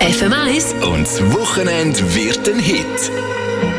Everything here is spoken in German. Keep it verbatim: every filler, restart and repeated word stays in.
F M eins Und das Wochenende wird ein Hit.